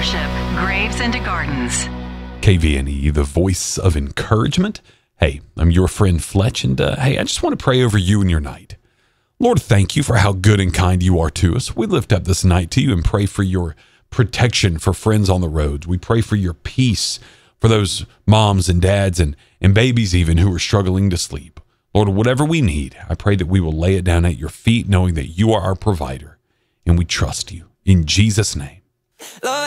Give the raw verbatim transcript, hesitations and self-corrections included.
worship, Graves into Gardens. K V N E, the voice of encouragement. Hey, I'm your friend Fletch, and uh, hey, I just want to pray over you and your night. Lord, thank you for how good and kind you are to us. We lift up this night to you and pray for your protection for friends on the roads. We pray for your peace for those moms and dads and, and babies even who are struggling to sleep. Lord, whatever we need, I pray that we will lay it down at your feet, knowing that you are our provider, and we trust you. In Jesus' name.